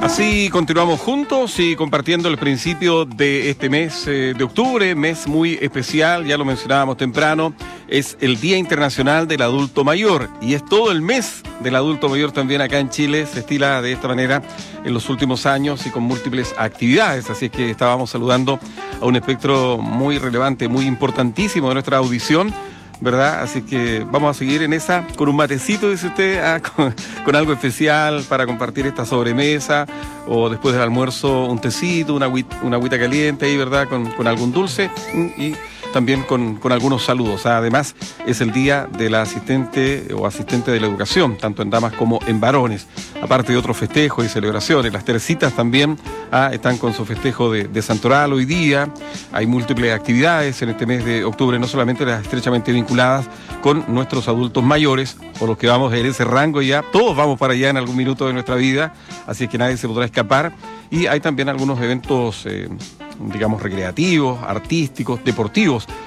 Así continuamos juntos y compartiendo el principio de este mes de octubre, mes muy especial, ya lo mencionábamos temprano, es el Día Internacional del Adulto Mayor y es todo el mes del adulto mayor también acá en Chile, se estila de esta manera en los últimos años y con múltiples actividades, así es que estábamos saludando a un espectro muy relevante, muy importantísimo de nuestra audición, ¿verdad? Así que vamos a seguir en esa, con un matecito, dice usted, con algo especial para compartir esta sobremesa, o después del almuerzo un tecito, una agüita caliente ahí, ¿verdad? Con algún dulce y también con algunos saludos. Además, es el día de la asistente o asistente de la educación, tanto en damas como en varones. Aparte de otros festejos y celebraciones, las Teresitas también están con su festejo de Santoral hoy día. Hay múltiples actividades en este mes de octubre, no solamente las estrechamente vinculadas con nuestros adultos mayores, o los que vamos en ese rango ya. Todos vamos para allá en algún minuto de nuestra vida, así es que nadie se podrá escapar. Y hay también algunos eventos, digamos, recreativos, artísticos, deportivos,